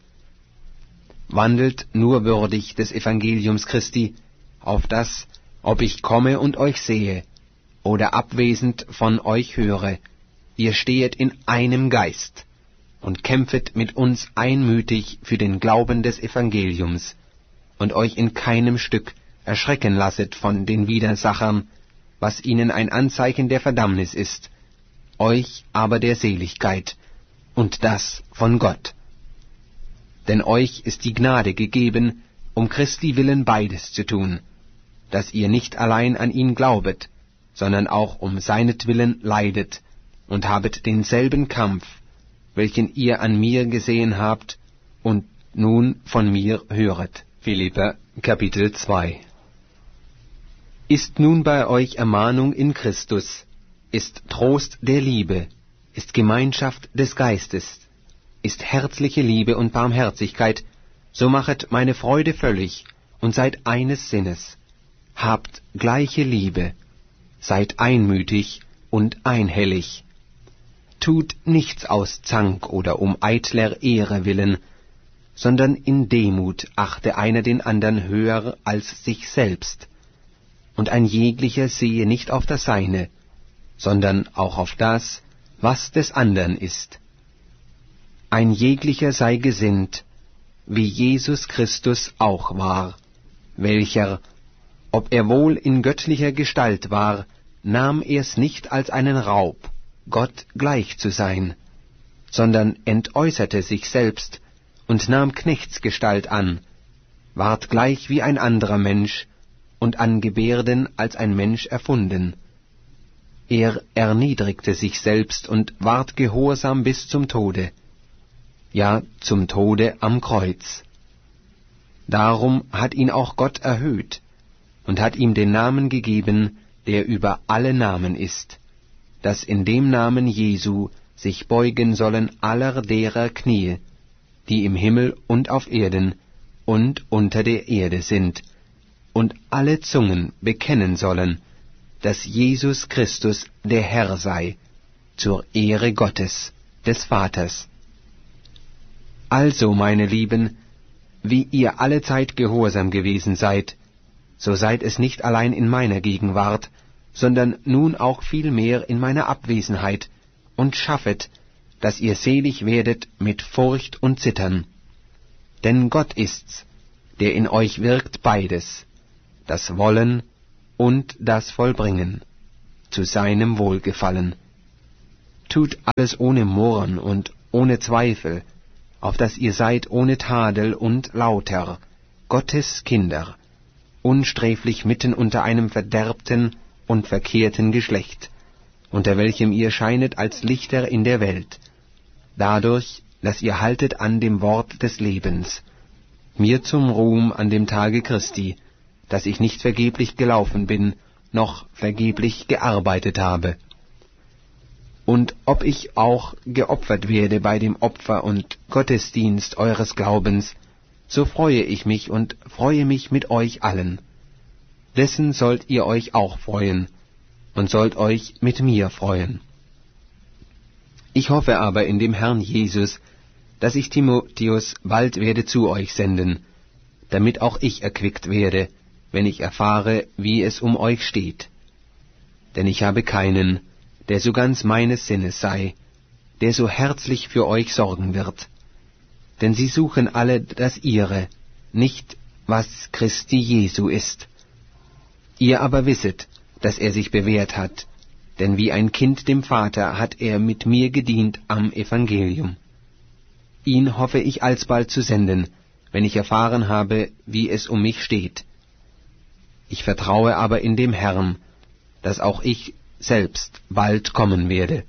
Wandelt nur würdig des Evangeliums Christi, auf dass, ob ich komme und euch sehe, oder abwesend von euch höre, ihr stehet in einem Geist und kämpfet mit uns einmütig für den Glauben des Evangeliums und euch in keinem Stück erschrecken lasset von den Widersachern, was ihnen ein Anzeichen der Verdammnis ist, euch aber der Seligkeit, und das von Gott. Denn euch ist die Gnade gegeben, um Christi willen beides zu tun, dass ihr nicht allein an ihn glaubet, sondern auch um seinetwillen leidet, und habet denselben Kampf, welchen ihr an mir gesehen habt und nun von mir höret. Philipper, Kapitel 2. Ist nun bei euch Ermahnung in Christus, ist Trost der Liebe, ist Gemeinschaft des Geistes, ist herzliche Liebe und Barmherzigkeit, so machet meine Freude völlig und seid eines Sinnes. Habt gleiche Liebe, seid einmütig und einhellig. Tut nichts aus Zank oder um eitler Ehre willen, sondern in Demut achte einer den andern höher als sich selbst. Und ein jeglicher sehe nicht auf das Seine, sondern auch auf das, was des andern ist. Ein jeglicher sei gesinnt, wie Jesus Christus auch war, welcher, ob er wohl in göttlicher Gestalt war, nahm er's nicht als einen Raub, Gott gleich zu sein, sondern entäußerte sich selbst und nahm Knechtsgestalt an, ward gleich wie ein anderer Mensch und an Gebärden als ein Mensch erfunden. Er erniedrigte sich selbst und ward gehorsam bis zum Tode, ja, zum Tode am Kreuz. Darum hat ihn auch Gott erhöht und hat ihm den Namen gegeben, der über alle Namen ist, dass in dem Namen Jesu sich beugen sollen aller derer Knie, die im Himmel und auf Erden und unter der Erde sind, und alle Zungen bekennen sollen, dass Jesus Christus der Herr sei, zur Ehre Gottes, des Vaters. Also, meine Lieben, wie ihr allezeit gehorsam gewesen seid, so seid es nicht allein in meiner Gegenwart, sondern nun auch vielmehr in meiner Abwesenheit, und schaffet, dass ihr selig werdet mit Furcht und Zittern. Denn Gott ist's, der in euch wirkt beides, das Wollen und das Vollbringen, zu seinem Wohlgefallen. Tut alles ohne Murren und ohne Zweifel, auf dass ihr seid ohne Tadel und lauter, Gottes Kinder, unsträflich mitten unter einem verderbten und verkehrten Geschlecht, unter welchem ihr scheinet als Lichter in der Welt, dadurch, dass ihr haltet an dem Wort des Lebens, mir zum Ruhm an dem Tage Christi, dass ich nicht vergeblich gelaufen bin, noch vergeblich gearbeitet habe. Und ob ich auch geopfert werde bei dem Opfer und Gottesdienst eures Glaubens, so freue ich mich und freue mich mit euch allen. Dessen sollt ihr euch auch freuen und sollt euch mit mir freuen. Ich hoffe aber in dem Herrn Jesus, dass ich Timotheus bald werde zu euch senden, damit auch ich erquickt werde, wenn ich erfahre, wie es um euch steht. Denn ich habe keinen, der so ganz meines Sinnes sei, der so herzlich für euch sorgen wird. Denn sie suchen alle das ihre, nicht was Christi Jesu ist. Ihr aber wisset, dass er sich bewährt hat, denn wie ein Kind dem Vater hat er mit mir gedient am Evangelium. Ihn hoffe ich alsbald zu senden, wenn ich erfahren habe, wie es um mich steht. Ich vertraue aber in dem Herrn, dass auch ich selbst bald kommen werde.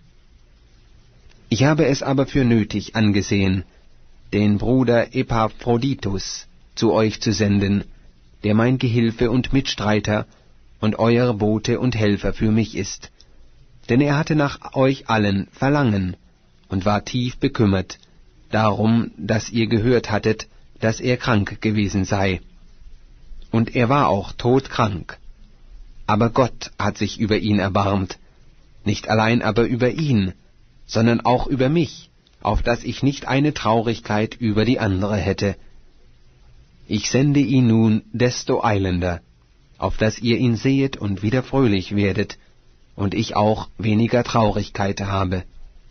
Ich habe es aber für nötig angesehen, den Bruder Epaphroditus zu euch zu senden, der mein Gehilfe und Mitstreiter und euer Bote und Helfer für mich ist. Denn er hatte nach euch allen Verlangen und war tief bekümmert, darum, dass ihr gehört hattet, dass er krank gewesen sei. Und er war auch todkrank. Aber Gott hat sich über ihn erbarmt, nicht allein aber über ihn, sondern auch über mich, auf dass ich nicht eine Traurigkeit über die andere hätte. Ich sende ihn nun desto eilender, auf dass ihr ihn sehet und wieder fröhlich werdet, und ich auch weniger Traurigkeit habe.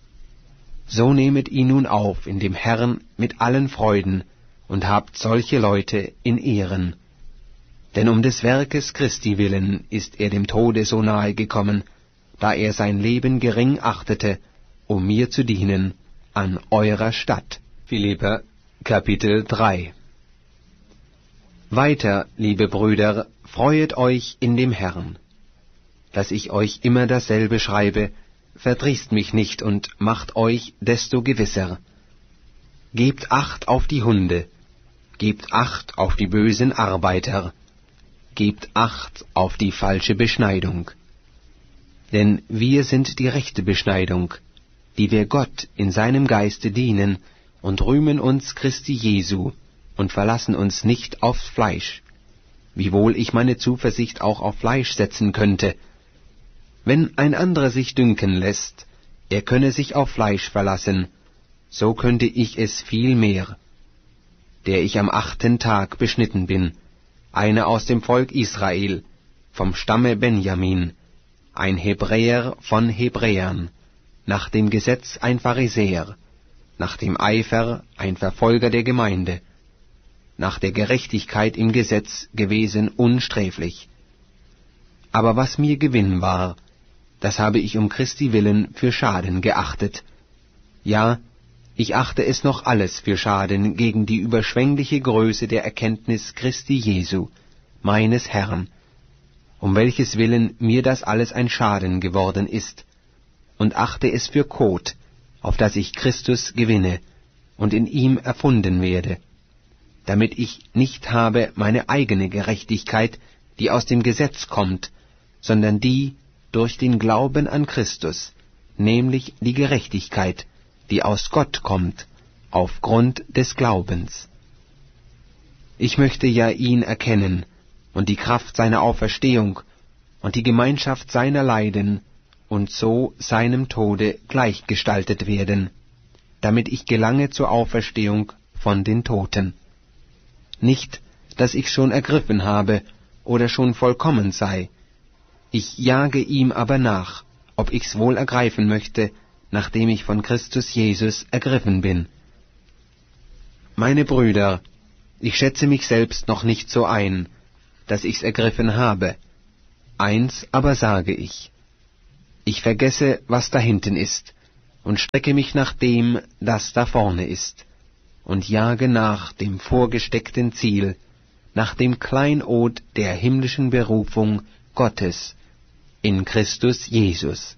So nehmet ihn nun auf in dem Herrn mit allen Freuden, und habt solche Leute in Ehren. Denn um des Werkes Christi willen ist er dem Tode so nahe gekommen, da er sein Leben gering achtete, um mir zu dienen an eurer Statt. Philipper, Kapitel 3. Weiter, liebe Brüder, freuet euch in dem Herrn. Dass ich euch immer dasselbe schreibe, verdrießt mich nicht und macht euch desto gewisser. Gebt Acht auf die Hunde, gebt Acht auf die bösen Arbeiter, gebt Acht auf die falsche Beschneidung. Denn wir sind die rechte Beschneidung, die wir Gott in seinem Geiste dienen und rühmen uns Christi Jesu und verlassen uns nicht aufs Fleisch, wiewohl ich meine Zuversicht auch auf Fleisch setzen könnte. Wenn ein anderer sich dünken lässt, er könne sich auf Fleisch verlassen, so könnte ich es viel mehr, der ich am 8. Tag beschnitten bin, einer aus dem Volk Israel, vom Stamme Benjamin, ein Hebräer von Hebräern, nach dem Gesetz ein Pharisäer, nach dem Eifer ein Verfolger der Gemeinde, nach der Gerechtigkeit im Gesetz gewesen unsträflich. Aber was mir Gewinn war, das habe ich um Christi willen für Schaden geachtet. Ja, ich achte es noch alles für Schaden gegen die überschwängliche Größe der Erkenntnis Christi Jesu, meines Herrn, um welches Willen mir das alles ein Schaden geworden ist, und achte es für Kot, auf dass ich Christus gewinne und in ihm erfunden werde, damit ich nicht habe meine eigene Gerechtigkeit, die aus dem Gesetz kommt, sondern die durch den Glauben an Christus, nämlich die Gerechtigkeit, die aus Gott kommt, aufgrund des Glaubens. Ich möchte ja ihn erkennen und die Kraft seiner Auferstehung und die Gemeinschaft seiner Leiden und so seinem Tode gleichgestaltet werden, damit ich gelange zur Auferstehung von den Toten. Nicht, dass ich schon ergriffen habe oder schon vollkommen sei. Ich jage ihm aber nach, ob ich's wohl ergreifen möchte, nachdem ich von Christus Jesus ergriffen bin. Meine Brüder, Ich schätze mich selbst noch nicht so ein, dass ich's ergriffen habe. Eins aber sage ich: Ich vergesse, was da hinten ist, und strecke mich nach dem, das da vorne ist, und jage nach dem vorgesteckten Ziel, nach dem Kleinod der himmlischen Berufung Gottes in Christus Jesus.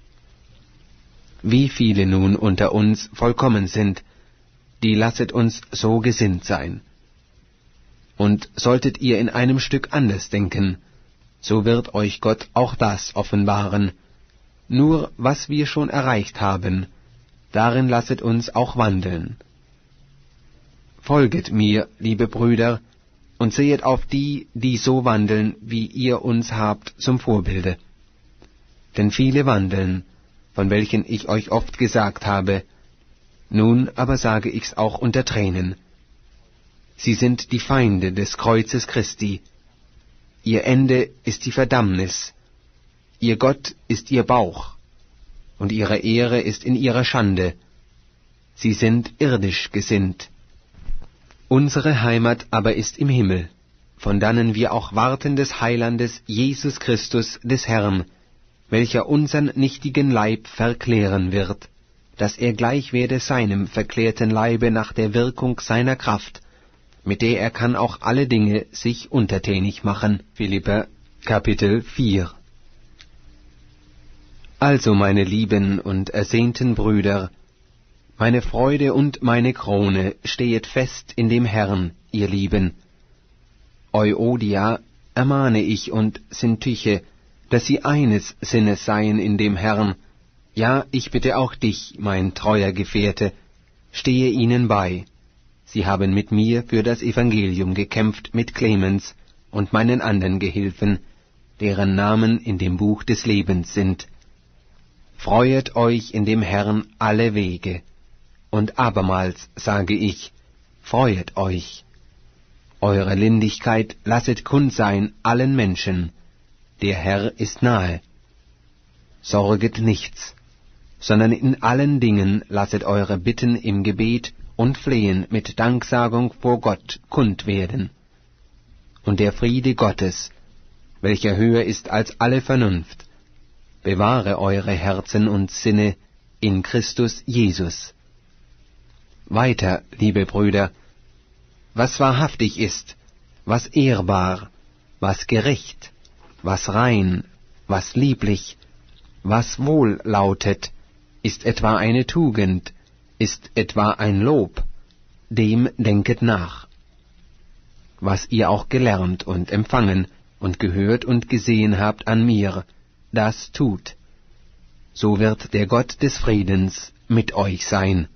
Wie viele nun unter uns vollkommen sind, die lasset uns so gesinnt sein. Und solltet ihr in einem Stück anders denken, so wird euch Gott auch das offenbaren. Nur was wir schon erreicht haben, darin lasset uns auch wandeln. Folget mir, liebe Brüder, und sehet auf die, die so wandeln, wie ihr uns habt, zum Vorbilde. Denn viele wandeln, von welchen ich euch oft gesagt habe, nun aber sage ich's auch unter Tränen. Sie sind die Feinde des Kreuzes Christi. Ihr Ende ist die Verdammnis, ihr Gott ist ihr Bauch, und ihre Ehre ist in ihrer Schande. Sie sind irdisch gesinnt. Unsere Heimat aber ist im Himmel, von dannen wir auch warten des Heilandes Jesus Christus des Herrn, welcher unsern nichtigen Leib verklären wird, dass er gleich werde seinem verklärten Leibe nach der Wirkung seiner Kraft, mit der er kann auch alle Dinge sich untertänig machen. Philipper, Kapitel 4. Also, meine lieben und ersehnten Brüder, meine Freude und meine Krone, stehet fest in dem Herrn, ihr Lieben. Euodia ermahne ich und Syntyche, dass sie eines Sinnes seien in dem Herrn. Ja, ich bitte auch dich, mein treuer Gefährte, stehe ihnen bei. Sie haben mit mir für das Evangelium gekämpft mit Clemens und meinen anderen Gehilfen, deren Namen in dem Buch des Lebens sind. Freuet euch in dem Herrn alle Wege. Und abermals sage ich, freuet euch. Eure Lindigkeit lasset kund sein allen Menschen. Der Herr ist nahe. Sorget nichts, sondern in allen Dingen lasset eure Bitten im Gebet und Flehen mit Danksagung vor Gott kund werden. Und der Friede Gottes, welcher höher ist als alle Vernunft, bewahre eure Herzen und Sinne in Christus Jesus. Weiter, liebe Brüder, was wahrhaftig ist, was ehrbar, was gerecht, was rein, was lieblich, was wohl lautet, ist etwa eine Tugend, ist etwa ein Lob, dem denket nach. Was ihr auch gelernt und empfangen und gehört und gesehen habt an mir, das tut. So wird der Gott des Friedens mit euch sein.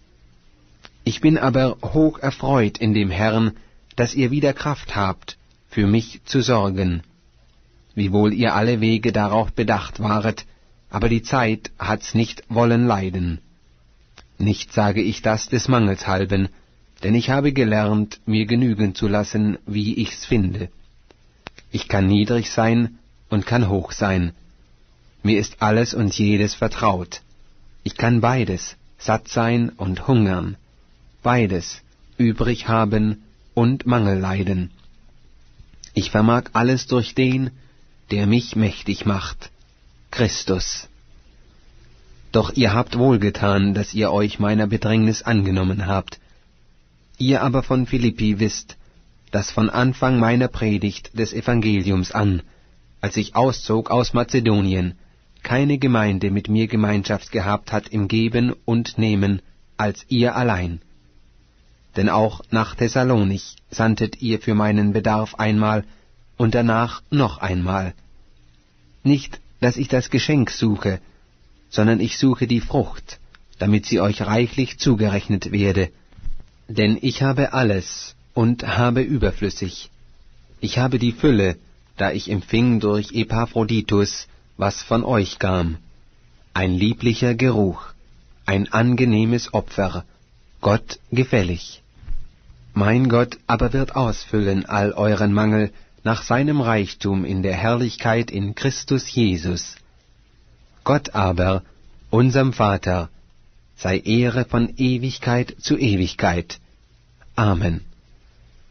Ich bin aber hoch erfreut in dem Herrn, dass ihr wieder Kraft habt, für mich zu sorgen. Wiewohl ihr alle Wege darauf bedacht waret, aber die Zeit hat's nicht wollen leiden. Nicht sage ich das des Mangels halben, denn ich habe gelernt, mir genügen zu lassen, wie ich's finde. Ich kann niedrig sein und kann hoch sein. Mir ist alles und jedes vertraut. Ich kann beides, satt sein und hungern, beides, übrig haben und Mangel leiden. Ich vermag alles durch den, der mich mächtig macht, Christus. Doch ihr habt wohlgetan, dass ihr euch meiner Bedrängnis angenommen habt. Ihr aber von Philippi wisst, dass von Anfang meiner Predigt des Evangeliums an, als ich auszog aus Mazedonien, keine Gemeinde mit mir Gemeinschaft gehabt hat im Geben und Nehmen, als ihr allein. Denn auch nach Thessalonich sandtet ihr für meinen Bedarf einmal und danach noch einmal. Nicht, dass ich das Geschenk suche, sondern ich suche die Frucht, damit sie euch reichlich zugerechnet werde. Denn ich habe alles und habe überflüssig. Ich habe die Fülle, da ich empfing durch Epaphroditus, was von euch kam. Ein lieblicher Geruch, ein angenehmes Opfer, Gott gefällig. Mein Gott aber wird ausfüllen all euren Mangel nach seinem Reichtum in der Herrlichkeit in Christus Jesus. Gott aber, unserem Vater, sei Ehre von Ewigkeit zu Ewigkeit. Amen.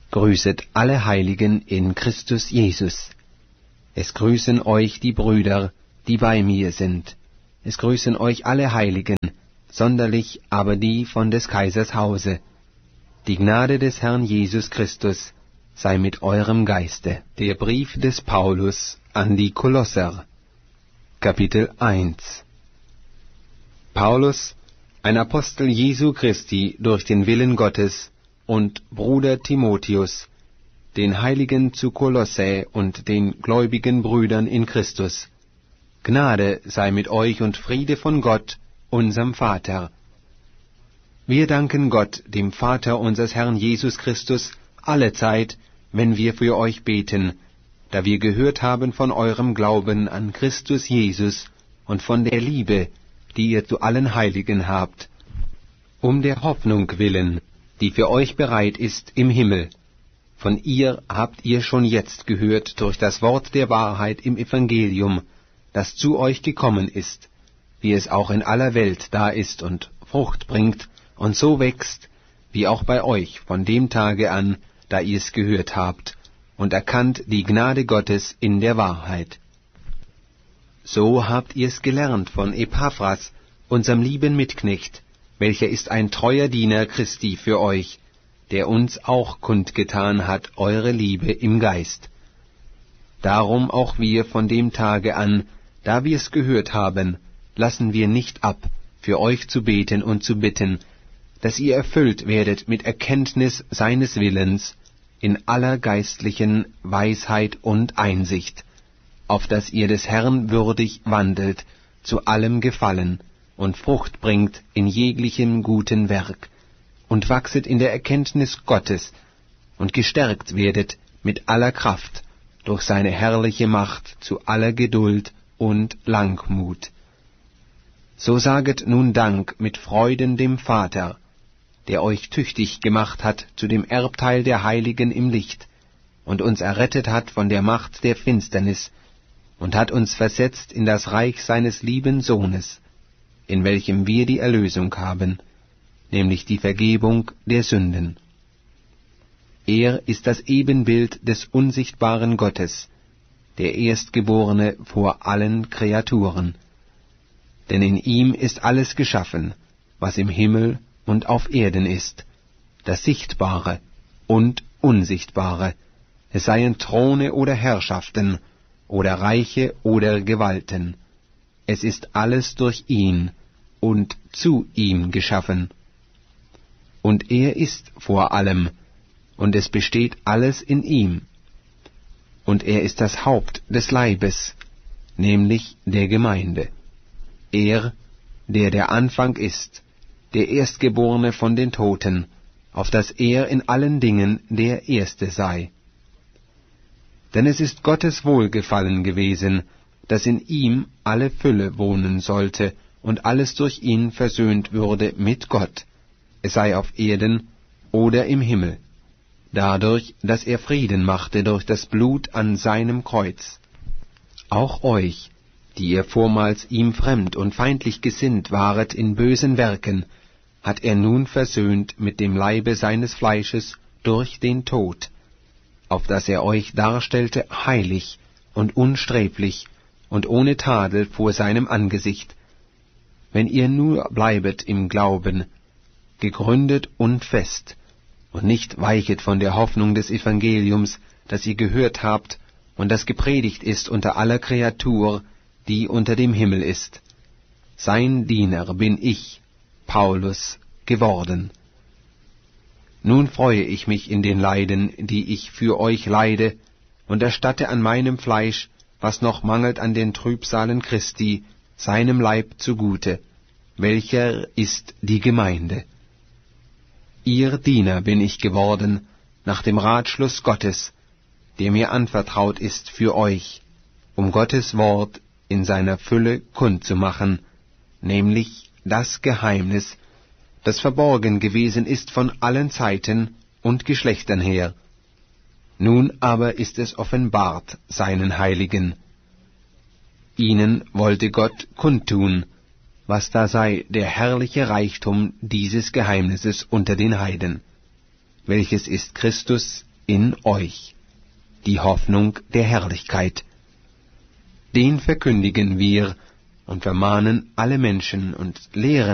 grüßet alle Heiligen in Christus Jesus. Es grüßen euch die Brüder, die bei mir sind. Es grüßen euch alle Heiligen, sonderlich aber die von des Kaisers Hause. Die Gnade des Herrn Jesus Christus sei mit eurem Geiste. Der Brief des Paulus an die Kolosser, Kapitel 1. Paulus, ein Apostel Jesu Christi durch den Willen Gottes, und Bruder Timotheus, den Heiligen zu Kolossä und den gläubigen Brüdern in Christus. Gnade sei mit euch und Friede von Gott, unserem Vater. Wir danken Gott, dem Vater unseres Herrn Jesus Christus, allezeit, wenn wir für euch beten, da wir gehört haben von eurem Glauben an Christus Jesus und von der Liebe, die ihr zu allen Heiligen habt, um der Hoffnung willen, die für euch bereit ist im Himmel. Von ihr habt ihr schon jetzt gehört durch das Wort der Wahrheit im Evangelium, das zu euch gekommen ist, wie es auch in aller Welt da ist und Frucht bringt und so wächst, wie auch bei euch von dem Tage an, da ihr es gehört habt und erkannt die Gnade Gottes in der Wahrheit. So habt ihr's gelernt von Epaphras, unserem lieben Mitknecht, welcher ist ein treuer Diener Christi für euch, der uns auch kundgetan hat eure Liebe im Geist. Darum auch wir von dem Tage an, da wir's gehört haben, lassen wir nicht ab, für euch zu beten und zu bitten, dass ihr erfüllt werdet mit Erkenntnis seines Willens, in aller geistlichen Weisheit und Einsicht, auf dass ihr des Herrn würdig wandelt, zu allem Gefallen, und Frucht bringt in jeglichem guten Werk, und wachset in der Erkenntnis Gottes, und gestärkt werdet mit aller Kraft, durch seine herrliche Macht zu aller Geduld und Langmut. So saget nun Dank mit Freuden dem Vater, der euch tüchtig gemacht hat zu dem Erbteil der Heiligen im Licht, und uns errettet hat von der Macht der Finsternis, und hat uns versetzt in das Reich seines lieben Sohnes, in welchem wir die Erlösung haben, nämlich die Vergebung der Sünden. Er ist das Ebenbild des unsichtbaren Gottes, der Erstgeborene vor allen Kreaturen. Denn in ihm ist alles geschaffen, was im Himmel und auf Erden ist, das Sichtbare und Unsichtbare, es seien Throne oder Herrschaften, oder Reiche oder Gewalten. Es ist alles durch ihn und zu ihm geschaffen. Und er ist vor allem, und es besteht alles in ihm. Und er ist das Haupt des Leibes, nämlich der Gemeinde. Er, der der Anfang ist, der Erstgeborene von den Toten, auf dass er in allen Dingen der Erste sei. Denn es ist Gottes Wohlgefallen gewesen, dass in ihm alle Fülle wohnen sollte und alles durch ihn versöhnt würde mit Gott, es sei auf Erden oder im Himmel, dadurch, dass er Frieden machte durch das Blut an seinem Kreuz. Auch euch, die ihr vormals ihm fremd und feindlich gesinnt waret in bösen Werken, hat er nun versöhnt mit dem Leibe seines Fleisches durch den Tod, auf dass er euch darstellte heilig und unsträflich und ohne Tadel vor seinem Angesicht, wenn ihr nur bleibet im Glauben, gegründet und fest, und nicht weichet von der Hoffnung des Evangeliums, das ihr gehört habt und das gepredigt ist unter aller Kreatur, die unter dem Himmel ist. Sein Diener bin ich, Paulus, geworden. Nun freue ich mich in den Leiden, die ich für euch leide, und erstatte an meinem Fleisch, was noch mangelt an den Trübsalen Christi, seinem Leib zugute, welcher ist die Gemeinde. Ihr Diener bin ich geworden, nach dem Ratschluss Gottes, der mir anvertraut ist für euch, um Gottes Wort in seiner Fülle kundzumachen, nämlich das Geheimnis, das verborgen gewesen ist von allen Zeiten und Geschlechtern her. Nun aber ist es offenbart seinen Heiligen. Ihnen wollte Gott kundtun, was da sei der herrliche Reichtum dieses Geheimnisses unter den Heiden, welches ist Christus in euch, die Hoffnung der Herrlichkeit. Den verkündigen wir und vermahnen alle Menschen und lehren